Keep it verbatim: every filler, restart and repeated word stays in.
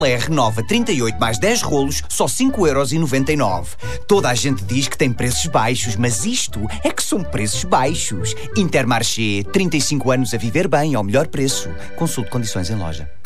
R Nova trinta e oito mais dez rolos, só cinco euros e noventa e nove. Toda a gente diz que tem preços baixos, mas isto é que são preços baixos. Intermarché, trinta e cinco anos a viver bem ao melhor preço. Consulte condições em loja.